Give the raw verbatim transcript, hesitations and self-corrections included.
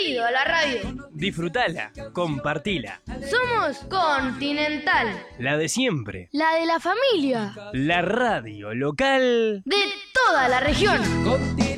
Bienvenido a la radio. Disfrutala, compartila. Somos Continental. La de siempre. La de la familia. La radio local de toda la región.